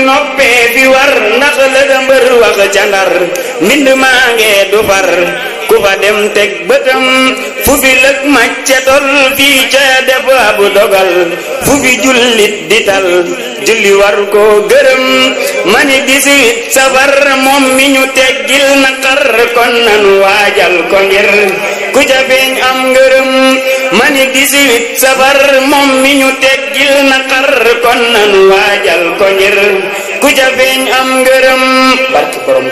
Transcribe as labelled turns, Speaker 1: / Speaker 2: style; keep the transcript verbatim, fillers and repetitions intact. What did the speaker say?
Speaker 1: noppee fi war ndax la da mbër wax ca Ndar mbind maa ngee du far ku fa dem teg bëtam fu fi lëg macca tol fii ca def abu dogal fu fi jullit di tal julli war koo gërëm mani dix-huit safar moom mi ñu teggil naqar kon nanu waajal ko ngir ku ca feeñ am ngërëm mani dix-huit safar moom mi ñu teggil naqar kon nanu waajal ko ngir ku ca feeñ am ngërëm barke borom